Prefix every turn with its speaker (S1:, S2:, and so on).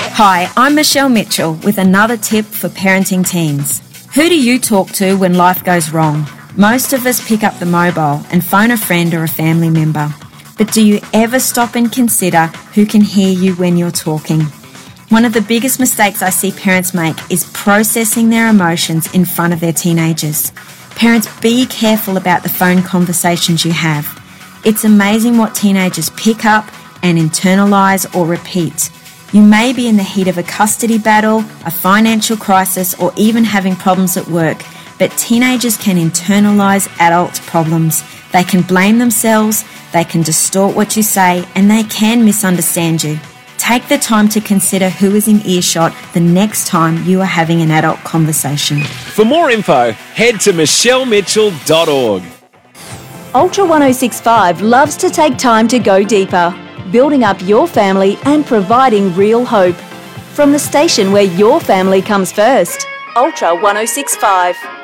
S1: Hi, I'm Michelle Mitchell with another tip for parenting teens. Who do you talk to when life goes wrong? Most of us pick up the mobile and phone a friend or a family member. But do you ever stop and consider who can hear you when you're talking? One of the biggest mistakes I see parents make is processing their emotions in front of their teenagers. Parents, be careful about the phone conversations you have. It's amazing what teenagers pick up and internalise or repeat. You may be in the heat of a custody battle, a financial crisis, or even having problems at work, but teenagers can internalise adult problems. They can blame themselves, they can distort what you say, and they can misunderstand you. Take the time to consider who is in earshot the next time you are having an adult conversation.
S2: For more info, head to michellemitchell.org.
S3: Ultra 1065 loves to take time to go deeper, building up your family and providing real hope. From the station where your family comes first, Ultra 1065.